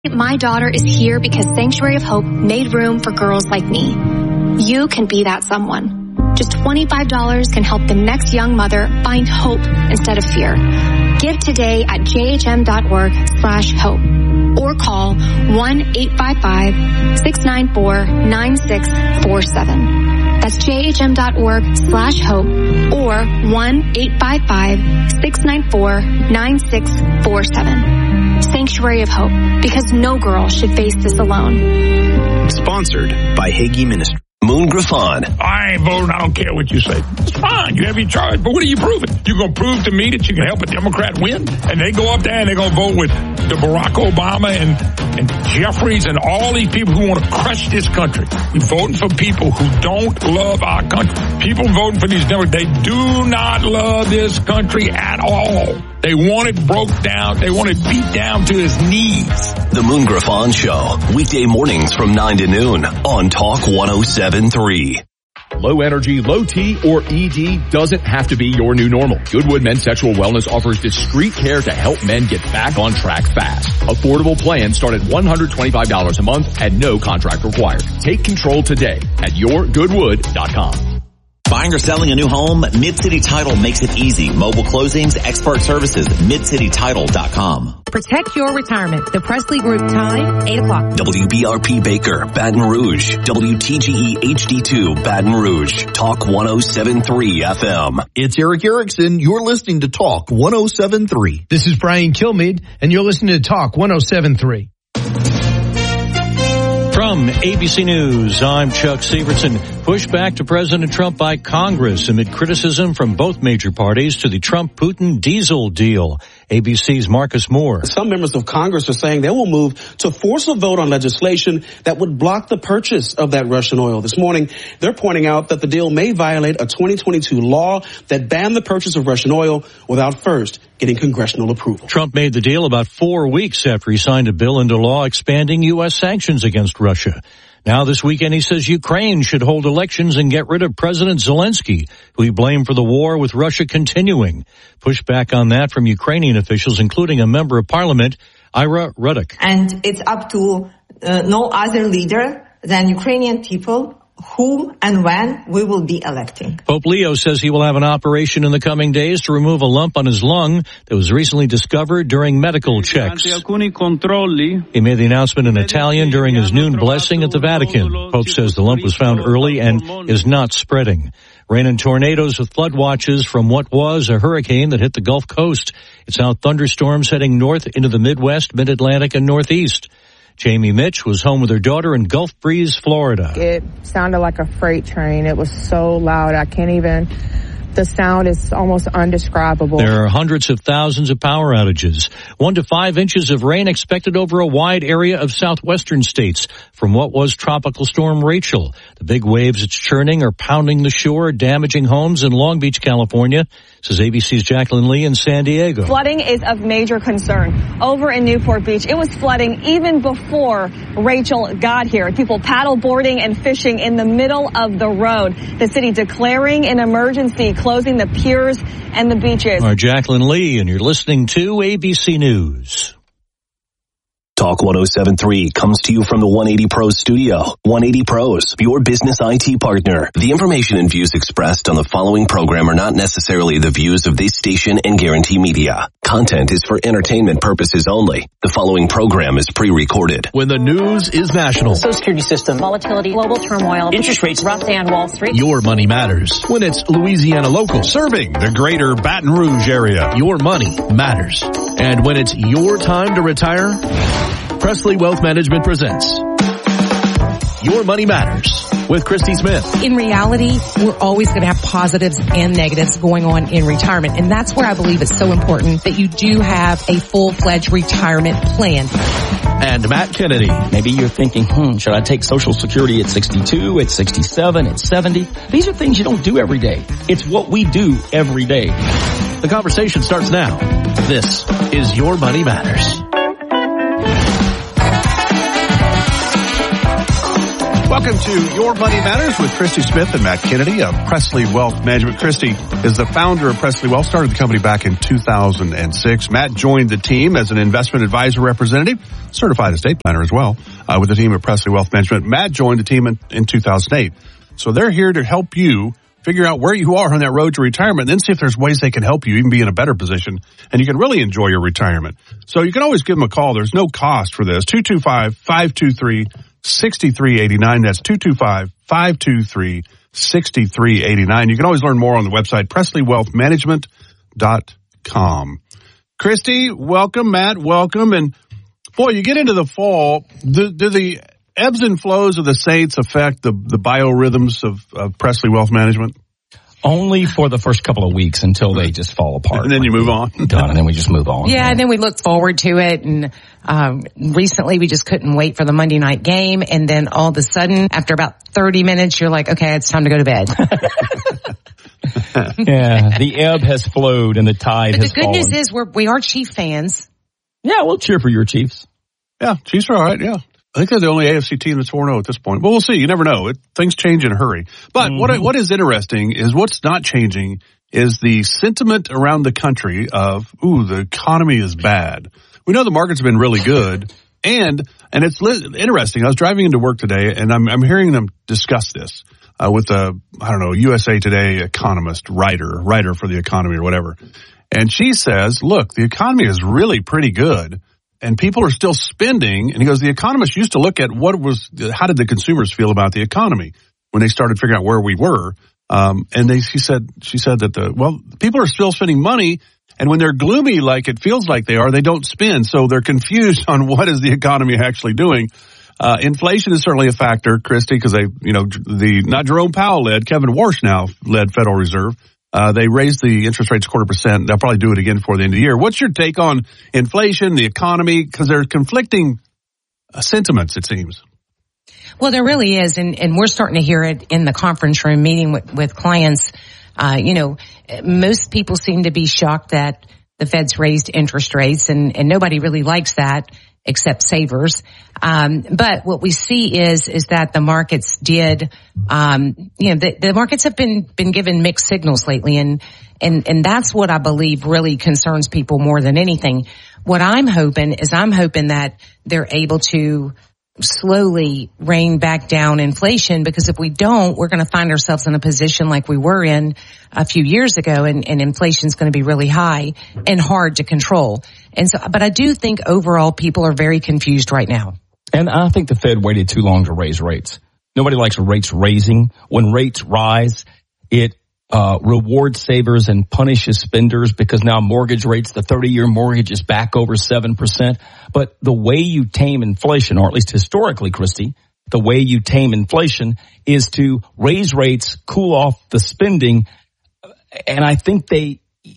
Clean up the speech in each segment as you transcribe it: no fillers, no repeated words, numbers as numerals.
My daughter is here because Sanctuary of Hope made room for girls like me. You can be that someone. Just $25 can help the next young mother find hope instead of fear. Give today at jhm.org/hope or call 1-855-694-9647. That's jhm.org/hope or 1-855-694-9647. Sanctuary of Hope, because no girl should face this alone. Sponsored by Hagee Ministry. Moon Griffon. I ain't voting. I don't care what you say. It's fine. You have your charge. But what are you proving? You going to prove to me that you can help a Democrat win? And they go up there and they're going to vote with the Barack Obama and Jeffries and all these people who want to crush this country. You're voting for people who don't love our country. People voting for these Democrats, they do not love this country at all. They want it broke down. They want it beat down to his knees. The Moon Griffon Show. Weekday mornings from 9 to noon on Talk 107.3. Low energy, low T, or ED doesn't have to be your new normal. Goodwood Men's Sexual Wellness offers discreet care to help men get back on track fast. Affordable plans start at $125 a month and no contract required. Take control today at yourgoodwood.com. Buying or selling a new home? Mid-City Title makes it easy. Mobile closings, expert services, midcitytitle.com. Protect your retirement. The Presley Group time, 8 o'clock. WBRP Baker, Baton Rouge. WTGE HD2, Baton Rouge. Talk 107.3 FM. It's Eric Erickson. You're listening to Talk 107.3. This is Brian Kilmeade, and you're listening to Talk 107.3. From ABC News, I'm Chuck Severson. Pushback to President Trump by Congress amid criticism from both major parties to the Trump-Putin diesel deal. ABC's Marcus Moore. Some members of Congress are saying they will move to force a vote on legislation that would block the purchase of that Russian oil. This morning, they're pointing out that the deal may violate a 2022 law that banned the purchase of Russian oil without first getting congressional approval. Trump made the deal about 4 weeks after he signed a bill into law expanding U.S. sanctions against Russia. Now this weekend he says Ukraine should hold elections and get rid of President Zelensky, who he blamed for the war with Russia continuing. Pushback on that from Ukrainian officials, including a member of parliament, Ira Ruddock. And it's up to no other leader than Ukrainian people whom and when we will be electing. Pope Leo says he will have an operation in the coming days to remove a lump on his lung that was recently discovered during medical checks. He made the announcement in Italian during his noon blessing at the Vatican. Pope says the lump was found early and is not spreading. Rain and tornadoes with flood watches from what was a hurricane that hit the Gulf Coast. It's now thunderstorms heading north into the Midwest, Mid-Atlantic, and Northeast. Jamie Mitch was home with her daughter in Gulf Breeze, Florida. It sounded like a freight train. It was so loud. The sound is almost undescribable. There are hundreds of thousands of power outages. 1 to 5 inches of rain expected over a wide area of southwestern states from what was Tropical Storm Rachel. The big waves it's churning are pounding the shore, damaging homes in Long Beach, California, says ABC's Jacqueline Lee in San Diego. Flooding is of major concern. Over in Newport Beach, it was flooding even before Rachel got here. People paddle boarding and fishing in the middle of the road. The city declaring an emergency, closing the piers and the beaches. Our Jacqueline Lee, and you're listening to ABC News. Talk 107.3 comes to you from the 180 Pros studio. 180 Pros, your business IT partner. The information and views expressed on the following program are not necessarily the views of this station and Guarantee Media. Content is for entertainment purposes only. The following program is pre-recorded. When the news is national. Social security system. Volatility. Global turmoil. Interest rates. Rough day on Wall Street. Your money matters. When it's Louisiana local. Serving the greater Baton Rouge area. Your money matters. And when it's your time to retire, Presley Wealth Management presents Your Money Matters with Christy Smith. In reality, we're always going to have positives and negatives going on in retirement. And that's where I believe it's so important that you do have a full-fledged retirement plan. And Matt Kennedy. Maybe you're thinking, should I take Social Security at 62, at 67, at 70? These are things you don't do every day. It's what we do every day. The conversation starts now. This is Your Money Matters. Welcome to Your Money Matters with Christy Smith and Matt Kennedy of Presley Wealth Management. Christy is the founder of Presley Wealth, started the company back in 2006. Matt joined the team as an investment advisor representative, certified estate planner as well, with the team at Presley Wealth Management. Matt joined the team in 2008. So they're here to help you figure out where you are on that road to retirement, and then see if there's ways they can help you even be in a better position, and you can really enjoy your retirement. So you can always give them a call. There's no cost for this. 225-523-6389. That's 225-523-6389. You can always learn more on the website, PresleyWealthManagement.com. Christy, welcome. Matt, welcome. And boy, you get into the fall. Do the ebbs and flows of the Saints affect the biorhythms of Presley Wealth Management? Only for the first couple of weeks until they just fall apart. And then you move on. Done, and then we just move on. Yeah, and then we look forward to it. And recently we just couldn't wait for the Monday night game. And then all of a sudden, after about 30 minutes, you're like, okay, it's time to go to bed. Yeah, the ebb has flowed and the tide has fallen. The good news is we are Chief fans. Yeah, we'll cheer for your Chiefs. Yeah, Chiefs are all right, yeah. I think they're the only AFC team that's 4-0 at this point. But we'll see. You never know. Things change in a hurry. But what is interesting is what's not changing is the sentiment around the country of, the economy is bad. We know the markets have been really good. And it's interesting. I was driving into work today, and I'm hearing them discuss this with USA Today economist, writer for the economy or whatever. And she says, look, the economy is really pretty good. And people are still spending. And he goes, the economists used to look at how did the consumers feel about the economy when they started figuring out where we were. She said that people are still spending money. And when they're gloomy, like it feels like they are, they don't spend. So they're confused on what is the economy actually doing. Inflation is certainly a factor, Christy, because not Jerome Powell led, Kevin Warsh now led Federal Reserve. They raised the interest rates 0.25%. They'll probably do it again before the end of the year. What's your take on inflation, the economy? Because there are conflicting sentiments, it seems. Well, there really is, and we're starting to hear it in the conference room meeting with clients. Most people seem to be shocked that the Fed's raised interest rates, and nobody really likes that except savers. But what we see is that the markets the markets have been given mixed signals lately. And that's what I believe really concerns people more than anything. What I'm hoping that they're able to slowly rein back down inflation, because if we don't, we're going to find ourselves in a position like we were in a few years ago, and inflation's going to be really high and hard to control. But I do think overall people are very confused right now. And I think the Fed waited too long to raise rates. Nobody likes rates raising. When rates rise, it rewards savers and punishes spenders, because now mortgage rates, the 30-year mortgage is back over 7%. But the way you tame inflation, or at least historically, Christy, the way you tame inflation is to raise rates, cool off the spending. And I think they're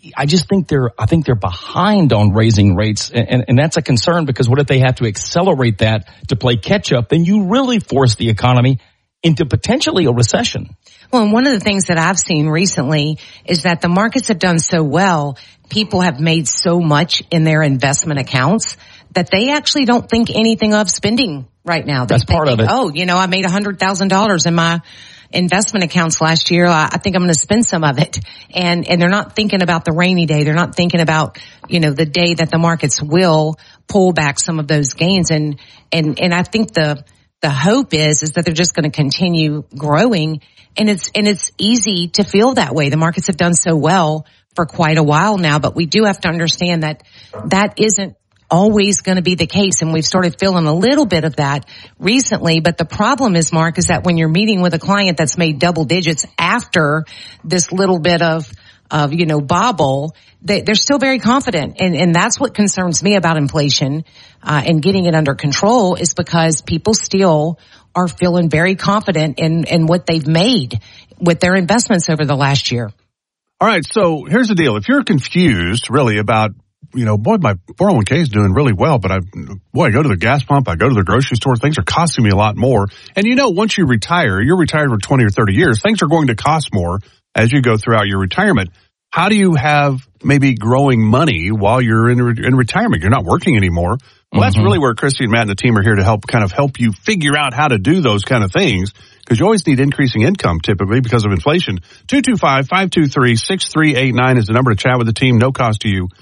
behind on raising rates. And that's a concern, because what if they have to accelerate that to play catch up? Then you really force the economy into potentially a recession. Well, and one of the things that I've seen recently is that the markets have done so well, people have made so much in their investment accounts that they actually don't think anything of spending right now. That's part of it. I made $100,000 in my investment accounts last year. I think I'm going to spend some of it. And they're not thinking about the rainy day. They're not thinking about, the day that the markets will pull back some of those gains. And I think the hope is that they're just going to continue growing. And it's easy to feel that way. The markets have done so well for quite a while now, but we do have to understand that isn't always going to be the case. And we've started feeling a little bit of that recently. But the problem is, Mark, is that when you're meeting with a client that's made double digits after this little bit of bobble, they're still very confident. And that's what concerns me about inflation, and getting it under control, is because people still are feeling very confident in what they've made with their investments over the last year. All right. So here's the deal. If you're confused really about, my 401k is doing really well, but I go to the gas pump, I go to the grocery store, things are costing me a lot more. And once you retire, you're retired for 20 or 30 years, things are going to cost more as you go throughout your retirement. How do you have maybe growing money while you're in retirement? You're not working anymore. Well, that's really where Christy and Matt and the team are here to help you figure out how to do those kind of things, because you always need increasing income typically because of inflation. 225-523-6389 is the number to chat with the team. No cost to you.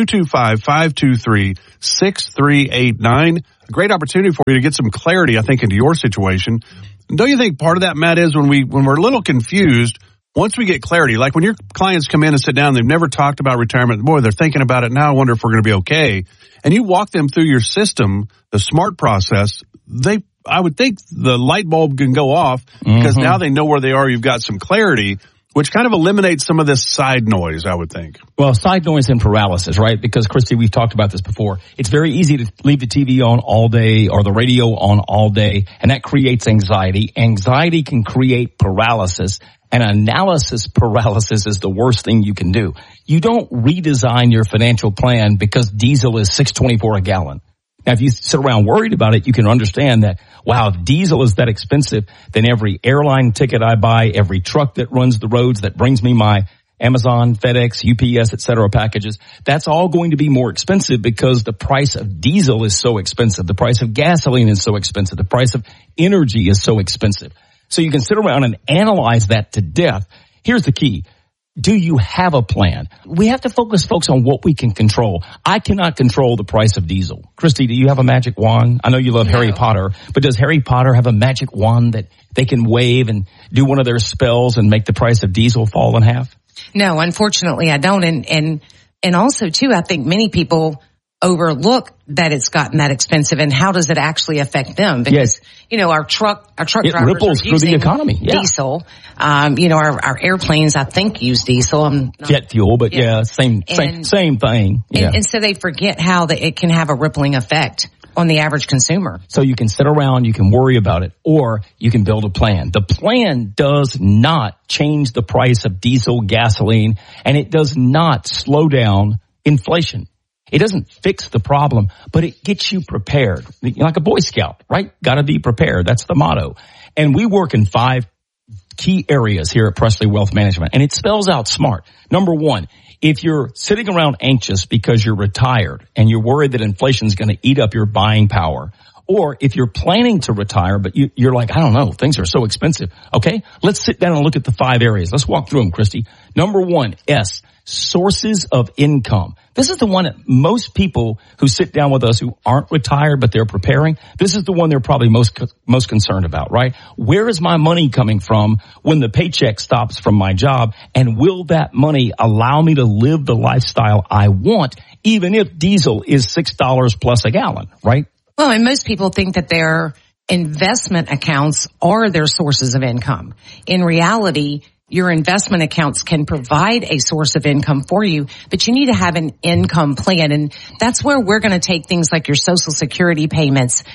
225-523-6389. A great opportunity for you to get some clarity, I think, into your situation. Don't you think part of that, Matt, is when we're a little confused, once we get clarity, like when your clients come in and sit down, they've never talked about retirement. Boy, they're thinking about it now. I wonder if we're going to be okay. And you walk them through your system, the SMART process, I would think the light bulb can go off because now they know where they are. You've got some clarity, which kind of eliminates some of this side noise, I would think. Well, side noise and paralysis, right? Because, Christy, we've talked about this before. It's very easy to leave the TV on all day or the radio on all day, and that creates anxiety. Anxiety can create paralysis, and analysis paralysis is the worst thing you can do. You don't redesign your financial plan because diesel is $6.24 a gallon. Now, if you sit around worried about it, you can understand that, wow, if diesel is that expensive, then every airline ticket I buy, every truck that runs the roads that brings me my Amazon, FedEx, UPS, et cetera packages, that's all going to be more expensive because the price of diesel is so expensive. The price of gasoline is so expensive. The price of energy is so expensive. So you can sit around and analyze that to death. Here's the key. Do you have a plan? We have to focus, folks, on what we can control. I cannot control the price of diesel. Christy, do you have a magic wand? I know you love Harry Potter, but does Harry Potter have a magic wand that they can wave and do one of their spells and make the price of diesel fall in half? No, unfortunately I don't. And also too, I think many people overlook that it's gotten that expensive and how does it actually affect them? Because, our truck drivers ripples through the economy. Diesel. Our airplanes, I think, use diesel. Jet fuel, but same thing. Yeah. And so they forget how it can have a rippling effect on the average consumer. So you can sit around, you can worry about it, or you can build a plan. The plan does not change the price of diesel, gasoline, and it does not slow down inflation. It doesn't fix the problem, but it gets you prepared. Like a Boy Scout, right? Got to be prepared. That's the motto. And we work in 5 key areas here at Presley Wealth Management, and it spells out SMART. Number 1, if you're sitting around anxious because you're retired and you're worried that inflation is going to eat up your buying power, or if you're planning to retire, but you're like, I don't know, things are so expensive. Okay, let's sit down and look at the 5 areas. Let's walk through them, Christy. Number 1, S, sources of income. This is the one that most people who sit down with us who aren't retired but they're preparing, this is the one they're probably most concerned about, right? Where is my money coming from when the paycheck stops from my job? And will that money allow me to live the lifestyle I want, even if diesel is $6 plus a gallon, right? Well, and most people think that their investment accounts are their sources of income. In reality, your investment accounts can provide a source of income for you, but you need to have an income plan. And that's where we're going to take things like your Social Security payments,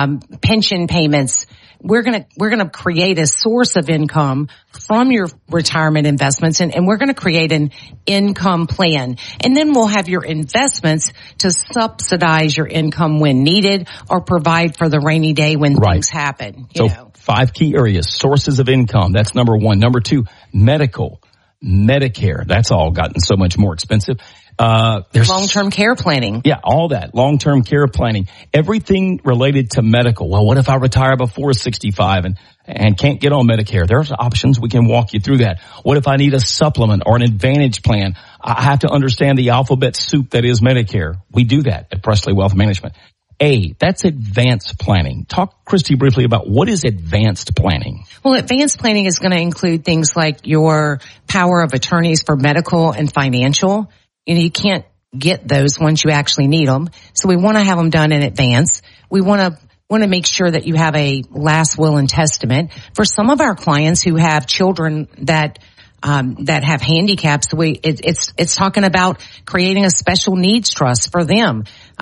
pension payments. We're going to create a source of income from your retirement investments, and we're going to create an income plan. And then we'll have your investments to subsidize your income when needed or provide for the rainy day when things happen. You know. 5 key areas, sources of income. That's number 1. Number 2, medical, Medicare. That's all gotten so much more expensive. There's long-term care planning. Yeah, all that. Long-term care planning. Everything related to medical. Well, what if I retire before 65 and can't get on Medicare? There's options. We can walk you through that. What if I need a supplement or an advantage plan? I have to understand the alphabet soup that is Medicare. We do that at Presley Wealth Management. A, that's advanced planning. Talk, Christy, briefly about what is advanced planning. Well, advanced planning is going to include things like your power of attorneys for medical and financial. You can't get those once you actually need them. So we want to have them done in advance. We want to make sure that you have a last will and testament. For some of our clients who have children that have handicaps, it's talking about creating a special needs trust for them,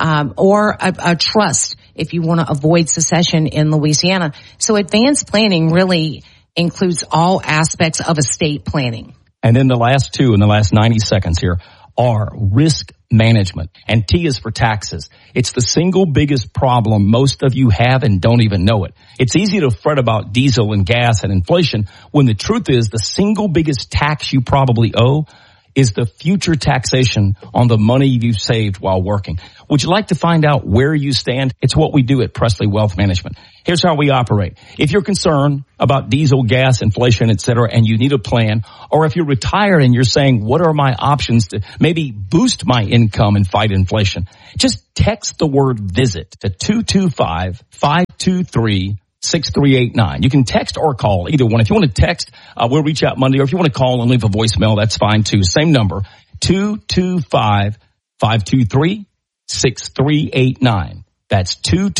or a trust if you want to avoid secession in Louisiana. So advanced planning really includes all aspects of estate planning. And then the last 2 in the last 90 seconds here are risk management, and T is for taxes. It's the single biggest problem most of you have and don't even know it. It's easy to fret about diesel and gas and inflation when the truth is the single biggest tax you probably owe is the future taxation on the money you've saved while working. Would you like to find out where you stand? It's what we do at Presley Wealth Management. Here's how we operate. If you're concerned about diesel, gas, inflation, et cetera, and you need a plan, or if you're retired and you're saying, what are my options to maybe boost my income and fight inflation? Just text the word VISIT to 225-523-6389. You can text or call, either one. If you want to text, we'll reach out Monday, or if you want to call and leave a voicemail, that's fine too. Same number, 225-523-6389. That's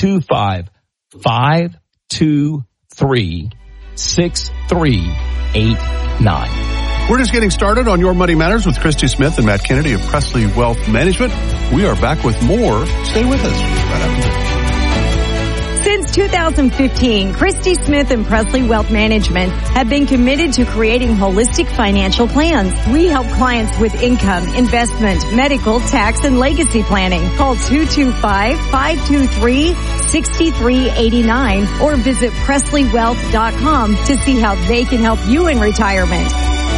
225-523-6389. We're just getting started on Your Money Matters with Christy Smith and Matt Kennedy of Presley Wealth Management. We are back with more. Stay with us right after this. Since 2015, Christy Smith and Presley Wealth Management have been committed to creating holistic financial plans. We help clients with income, investment, medical, tax, and legacy planning. Call 225-523-6389 or visit PresleyWealth.com to see how they can help you in retirement.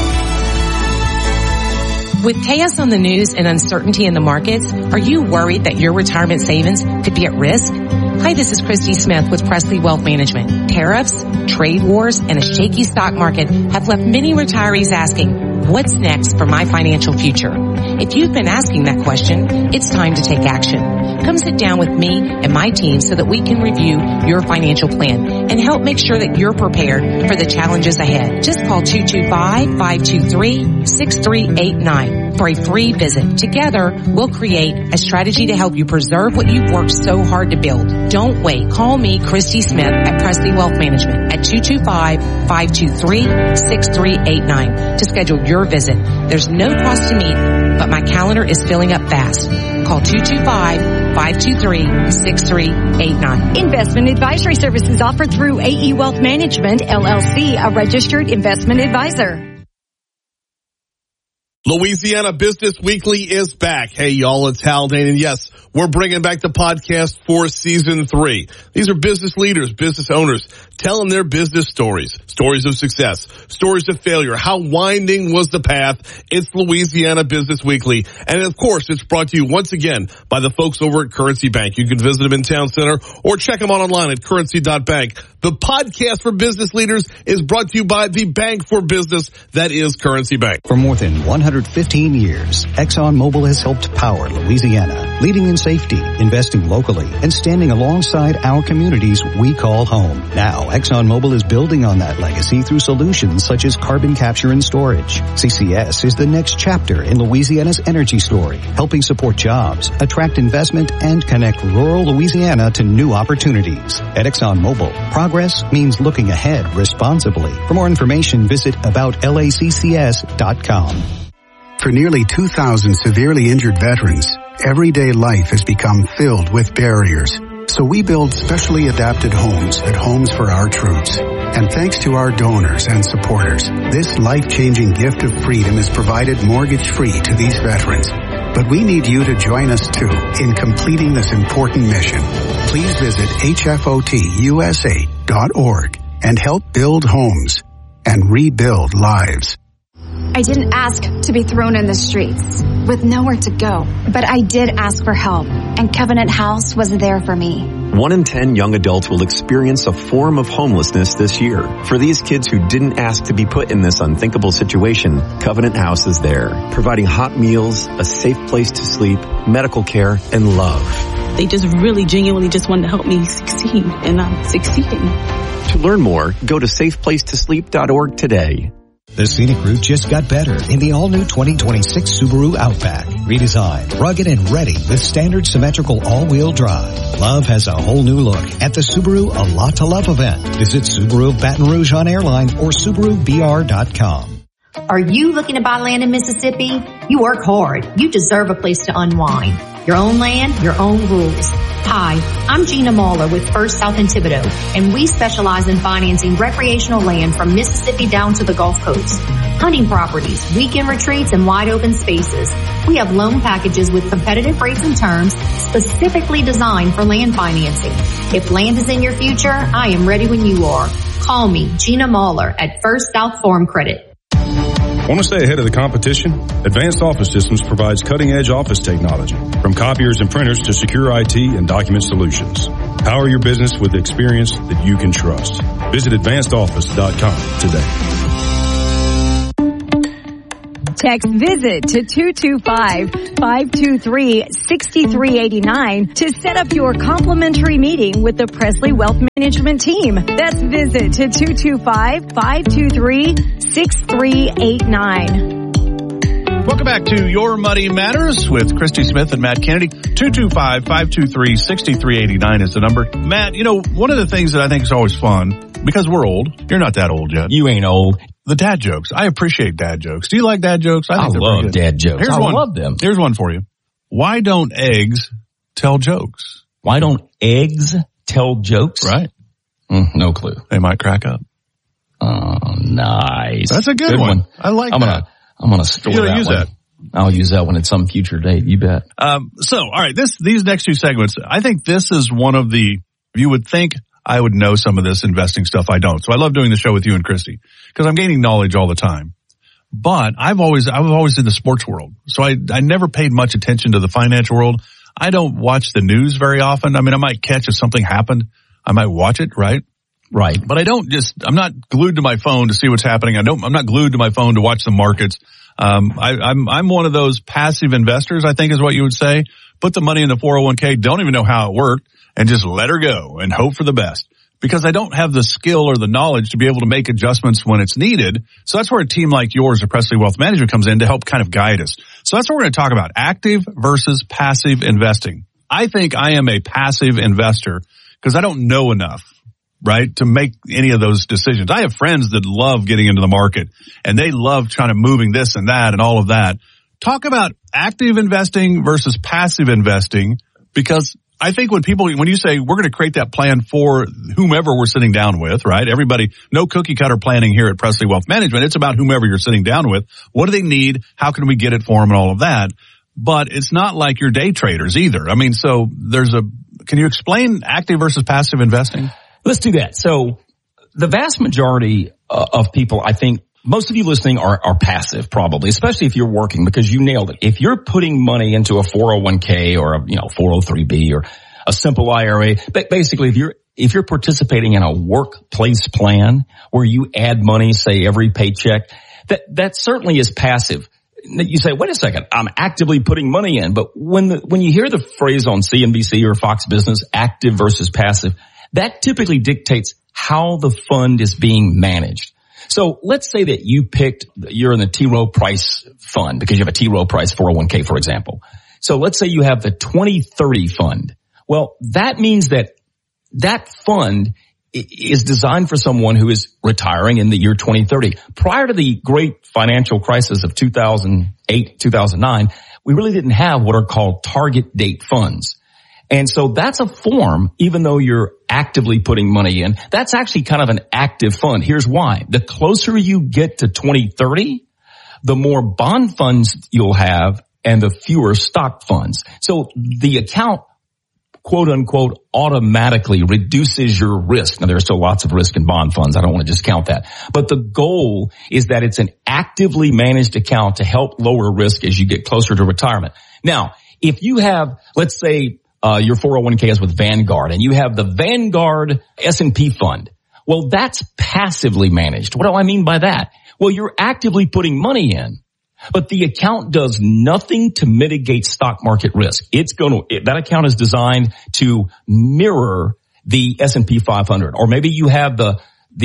With chaos on the news and uncertainty in the markets, are you worried that your retirement savings could be at risk? Hi, this is Christy Smith with Presley Wealth Management. Tariffs, trade wars, and a shaky stock market have left many retirees asking, what's next for my financial future? If you've been asking that question, it's time to take action. Come sit down with me and my team so that we can review your financial plan and help make sure that you're prepared for the challenges ahead. Just call 225-523-6389 for a free visit. Together, we'll create a strategy to help you preserve what you've worked so hard to build. Don't wait. Call me, Christy Smith, at Presley Wealth Management at 225-523-6389 to schedule your visit. There's no cost to meet, but my calendar is filling up fast. Call 225-523-6389. Investment advisory services offered through AE Wealth Management, LLC, a registered investment advisor. Louisiana Business Weekly is back. Hey, y'all, it's Haldane, and yes, we're bringing back the podcast for season 3. These are business leaders, business owners, telling their business stories, stories of success, stories of failure. How winding was the path? It's Louisiana Business Weekly. And of course, it's brought to you once again by the folks over at Currency Bank. You can visit them in Town Center or check them out online at currency.bank. The podcast for business leaders is brought to you by the bank for business that is Currency Bank. For more than 115 years, ExxonMobil has helped power Louisiana, leading in safety, investing locally, and standing alongside our communities we call home. Now, ExxonMobil is building on that legacy through solutions such as carbon capture and storage. CCS is the next chapter in Louisiana's energy story, helping support jobs, attract investment, and connect rural Louisiana to new opportunities. At ExxonMobil, progress means looking ahead responsibly. For more information, visit aboutlaccs.com. For nearly 2,000 severely injured veterans, everyday life has become filled with barriers. So we build specially adapted homes at Homes for Our Troops. And thanks to our donors and supporters, this life-changing gift of freedom is provided mortgage-free to these veterans. But we need you to join us, too, in completing this important mission. Please visit hfotusa.org and help build homes and rebuild lives. I didn't ask to be thrown in the streets with nowhere to go, but I did ask for help, and Covenant House was there for me. 1 in 10 young adults will experience a form of homelessness this year. For these kids who didn't ask to be put in this unthinkable situation, Covenant House is there, providing hot meals, a safe place to sleep, medical care, and love. They just really genuinely just wanted to help me succeed, and I'm succeeding. To learn more, go to safeplacetosleep.org today. The scenic route just got better in the all-new 2026 Subaru Outback. Redesigned, rugged, and ready with standard symmetrical all-wheel drive. Love has a whole new look at the Subaru A Lot to Love event. Visit Subaru of Baton Rouge on Airline or SubaruBR.com. Are you looking to buy land in Mississippi? You work hard. You deserve a place to unwind. Your own land, your own rules. Hi, I'm Gina Mahler with First South in Thibodaux, and we specialize in financing recreational land from Mississippi down to the Gulf Coast. Hunting properties, weekend retreats, and wide open spaces. We have loan packages with competitive rates and terms specifically designed for land financing. If land is in your future, I am ready when you are. Call me, Gina Mahler, at First South Farm Credit. Want to stay ahead of the competition? Advanced Office Systems provides cutting-edge office technology, from copiers and printers to secure IT and document solutions. Power your business with experience that you can trust. Visit advancedoffice.com today. Text VISIT to 225-523-6389 to set up your complimentary meeting with the Presley Wealth Management team. That's VISIT to 225-523-6389. Welcome back to Your Money Matters with Christy Smith and Matt Kennedy. 225-523-6389 is the number. Matt, you know, one of the things that I think is always fun, because we're old, you're not that old yet. You ain't old. The dad jokes. I appreciate dad jokes. Do you like dad jokes? I love dad jokes. I love them. Here's one for you. Why don't eggs tell jokes? Why don't eggs tell jokes? Right. No clue. They might crack up. Oh, nice. That's a good one. I like that. I'm gonna store that one. I'll use that one at some future date. You bet. So, all right, these next two segments, I think this is one of the, you would think I would know some of this investing stuff. I don't. So I love doing the show with you and Christy because I'm gaining knowledge all the time. But I was always in the sports world. So I never paid much attention to the financial world. I don't watch the news very often. I mean, I might catch if something happened. I might watch it, right? Right. But I'm not glued to my phone to see what's happening. I'm not glued to my phone to watch the markets. I'm one of those passive investors, I think is what you would say. Put the money in the 401k, don't even know how it worked, and just let her go and hope for the best. Because I don't have the skill or the knowledge to be able to make adjustments when it's needed. So that's where a team like yours or Presley Wealth Management comes in to help kind of guide us. So that's what we're going to talk about, active versus passive investing. I think I am a passive investor because I don't know enough, right, to make any of those decisions. I have friends that love getting into the market and they love trying to moving this and that and all of that. Talk about active investing versus passive investing, because I think when you say we're going to create that plan for whomever we're sitting down with, right? Everybody, no cookie cutter planning here at Presley Wealth Management. It's about whomever you're sitting down with. What do they need? How can we get it for them and all of that? But it's not like you're day traders either. I mean, so can you explain active versus passive investing? Let's do that. So the vast majority of people, I think, most of you listening are passive probably, especially if you're working, because you nailed it. If you're putting money into a 401k or a 403b or a simple IRA, but basically if you're participating in a workplace plan where you add money, say every paycheck, that certainly is passive. You say, wait a second, I'm actively putting money in. But when you hear the phrase on CNBC or Fox Business, active versus passive, that typically dictates how the fund is being managed. So let's say that you're in the T. Rowe Price fund because you have a T. Rowe Price 401k, for example. So let's say you have the 2030 fund. Well, that means that fund is designed for someone who is retiring in the year 2030. Prior to the great financial crisis of 2008, 2009, we really didn't have what are called target date funds. And so that's a form, even though you're actively putting money in, that's actually kind of an active fund. Here's why. The closer you get to 2030, the more bond funds you'll have and the fewer stock funds. So the account, quote unquote, automatically reduces your risk. Now there's still lots of risk in bond funds. I don't want to discount that. But the goal is that it's an actively managed account to help lower risk as you get closer to retirement. Now, if you have, let's say, your 401k is with Vanguard and you have the Vanguard S&P fund. Well, that's passively managed. What do I mean by that? Well, you're actively putting money in, but the account does nothing to mitigate stock market risk. That account is designed to mirror the S&P 500, or maybe you have the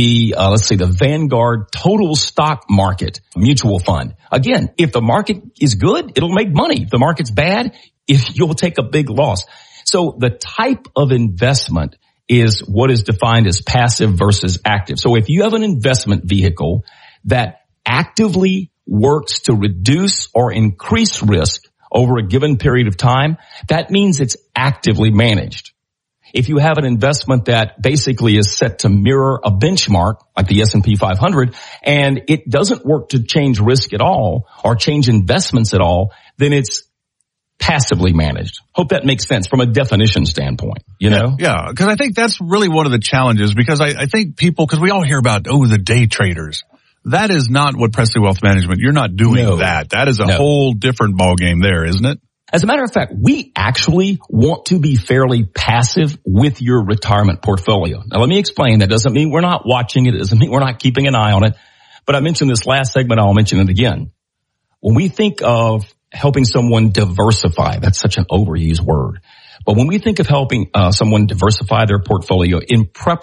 Vanguard Total Stock Market Mutual Fund. Again, if the market is good, it'll make money. If the market's bad, you'll take a big loss. So the type of investment is what is defined as passive versus active. So if you have an investment vehicle that actively works to reduce or increase risk over a given period of time, that means it's actively managed. If you have an investment that basically is set to mirror a benchmark like the S&P 500 and it doesn't work to change risk at all or change investments at all, then it's passively managed. Hope that makes sense from a definition standpoint, you know? Yeah, because I think that's really one of the challenges, because I think people, because we all hear about, the day traders. That is not what Presley Wealth Management, you're not doing that. That is a whole different ballgame there, isn't it? As a matter of fact, we actually want to be fairly passive with your retirement portfolio. Now, let me explain. That doesn't mean we're not watching it. It doesn't mean we're not keeping an eye on it. But I mentioned this last segment. I'll mention it again. When we think of helping someone diversify, that's such an overused word. But when we think of helping someone diversify their portfolio in